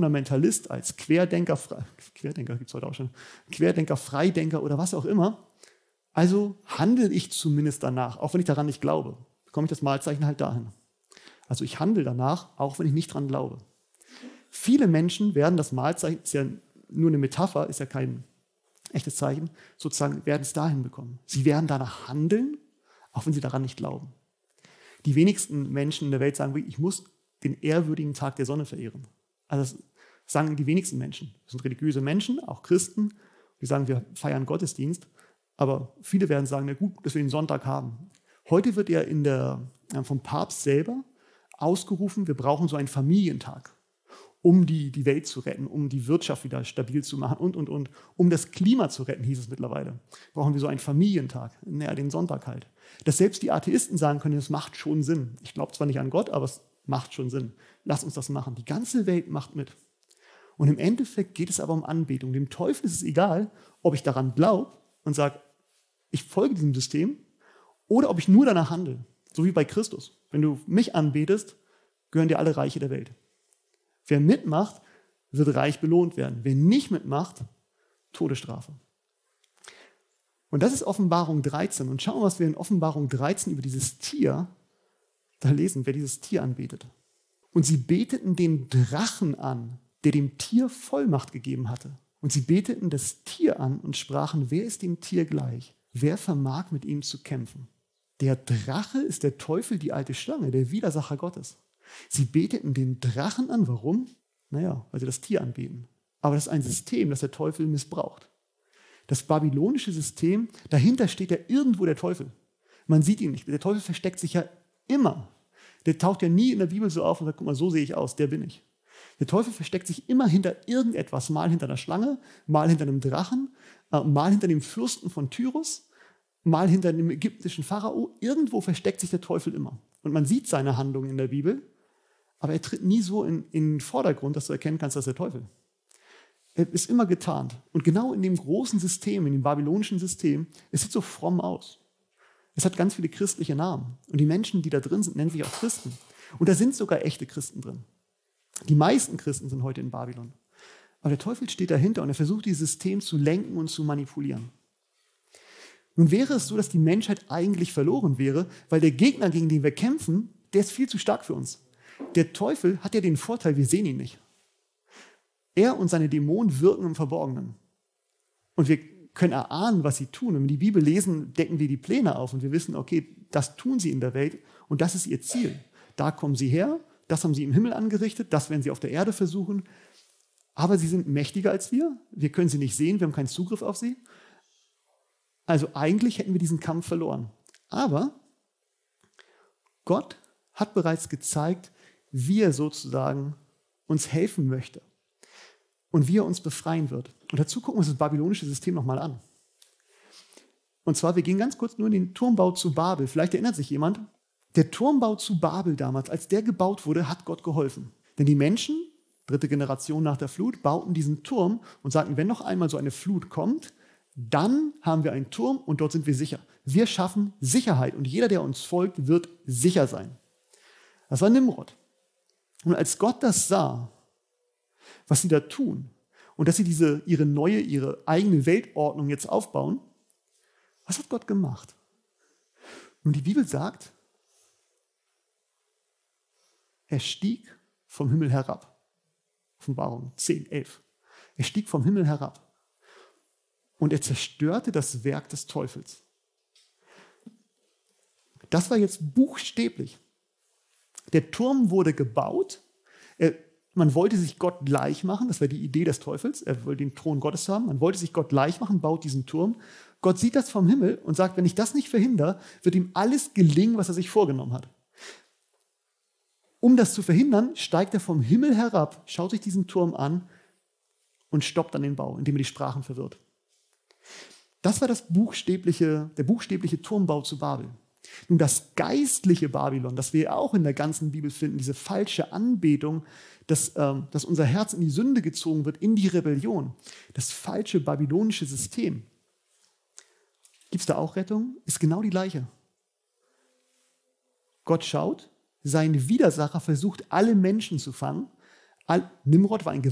Fundamentalist, als Querdenker gibt es heute auch schon, Querdenker, Freidenker oder was auch immer. Also handle ich zumindest danach, auch wenn ich daran nicht glaube. Bekomme ich das Malzeichen halt dahin. Also ich handle danach, auch wenn ich nicht dran glaube. Viele Menschen werden das Malzeichen, ist ja nur eine Metapher, ist ja kein echtes Zeichen, sozusagen werden es dahin bekommen. Sie werden danach handeln, auch wenn sie daran nicht glauben. Die wenigsten Menschen in der Welt sagen, ich muss den ehrwürdigen Tag der Sonne verehren. Also das sagen die wenigsten Menschen. Das sind religiöse Menschen, auch Christen, die sagen, wir feiern Gottesdienst. Aber viele werden sagen, na gut, dass wir den Sonntag haben. Heute wird ja vom Papst selber ausgerufen, wir brauchen so einen Familientag, um die Welt zu retten, um die Wirtschaft wieder stabil zu machen und. Um das Klima zu retten, hieß es mittlerweile. Brauchen wir so einen Familientag, naja, den Sonntag halt. Dass selbst die Atheisten sagen können, das macht schon Sinn. Ich glaube zwar nicht an Gott, aber es macht schon Sinn. Lass uns das machen. Die ganze Welt macht mit. Und im Endeffekt geht es aber um Anbetung. Dem Teufel ist es egal, ob ich daran glaube und sage, ich folge diesem System, oder ob ich nur danach handle. So wie bei Christus. Wenn du mich anbetest, gehören dir alle Reiche der Welt. Wer mitmacht, wird reich belohnt werden. Wer nicht mitmacht, Todesstrafe. Und das ist Offenbarung 13. Und schauen wir, was wir in Offenbarung 13 über dieses Tier da lesen, wer dieses Tier anbetet. Und sie beteten den Drachen an, der dem Tier Vollmacht gegeben hatte. Und sie beteten das Tier an und sprachen, wer ist dem Tier gleich? Wer vermag mit ihm zu kämpfen? Der Drache ist der Teufel, die alte Schlange, der Widersacher Gottes. Sie beteten den Drachen an. Warum? Naja, weil sie das Tier anbeten. Aber das ist ein System, das der Teufel missbraucht. Das babylonische System, dahinter steht ja irgendwo der Teufel. Man sieht ihn nicht. Der Teufel versteckt sich ja immer. Der taucht ja nie in der Bibel so auf und sagt, guck mal, so sehe ich aus, der bin ich. Der Teufel versteckt sich immer hinter irgendetwas, mal hinter einer Schlange, mal hinter einem Drachen, mal hinter dem Fürsten von Tyrus, mal hinter dem ägyptischen Pharao. Irgendwo versteckt sich der Teufel immer. Und man sieht seine Handlungen in der Bibel, aber er tritt nie so in den Vordergrund, dass du erkennen kannst, dass der Teufel. Er ist immer getarnt. Und genau in dem großen System, in dem babylonischen System, es sieht so fromm aus. Es hat ganz viele christliche Namen. Und die Menschen, die da drin sind, nennen sich auch Christen. Und da sind sogar echte Christen drin. Die meisten Christen sind heute in Babylon. Aber der Teufel steht dahinter und er versucht, dieses System zu lenken und zu manipulieren. Nun wäre es so, dass die Menschheit eigentlich verloren wäre, weil der Gegner, gegen den wir kämpfen, der ist viel zu stark für uns. Der Teufel hat ja den Vorteil, wir sehen ihn nicht. Er und seine Dämonen wirken im Verborgenen. Und wir können erahnen, was sie tun. Wenn wir die Bibel lesen, decken wir die Pläne auf und wir wissen, okay, das tun sie in der Welt und das ist ihr Ziel. Da kommen sie her, das haben sie im Himmel angerichtet, das werden sie auf der Erde versuchen. Aber sie sind mächtiger als wir. Wir können sie nicht sehen, wir haben keinen Zugriff auf sie. Also eigentlich hätten wir diesen Kampf verloren. Aber Gott hat bereits gezeigt, wie er sozusagen uns helfen möchte und wie er uns befreien wird. Und dazu gucken wir uns das babylonische System nochmal an. Und zwar, wir gehen ganz kurz nur in den Turmbau zu Babel. Vielleicht erinnert sich jemand, der Turmbau zu Babel damals, als der gebaut wurde, hat Gott geholfen. Denn die Menschen, 3. Generation nach der Flut, bauten diesen Turm und sagten, wenn noch einmal so eine Flut kommt, dann haben wir einen Turm und dort sind wir sicher. Wir schaffen Sicherheit und jeder, der uns folgt, wird sicher sein. Das war Nimrod. Und als Gott das sah, was sie da tun und dass sie ihre eigene Weltordnung jetzt aufbauen, was hat Gott gemacht? Nun, die Bibel sagt, er stieg vom Himmel herab. Offenbarung 10, 11. Er stieg vom Himmel herab und er zerstörte das Werk des Teufels. Das war jetzt buchstäblich. Der Turm wurde gebaut. Man wollte sich Gott gleich machen. Das war die Idee des Teufels. Er wollte den Thron Gottes haben. Man wollte sich Gott gleich machen, baut diesen Turm. Gott sieht das vom Himmel und sagt, wenn ich das nicht verhindere, wird ihm alles gelingen, was er sich vorgenommen hat. Um das zu verhindern, steigt er vom Himmel herab, schaut sich diesen Turm an und stoppt dann den Bau, indem er die Sprachen verwirrt. Das war der buchstäbliche Turmbau zu Babel. Nun, das geistliche Babylon, das wir auch in der ganzen Bibel finden, diese falsche Anbetung, dass unser Herz in die Sünde gezogen wird, in die Rebellion, das falsche babylonische System. Gibt es da auch Rettung? Ist genau die gleiche. Gott schaut, sein Widersacher versucht, alle Menschen zu fangen. Nimrod war ein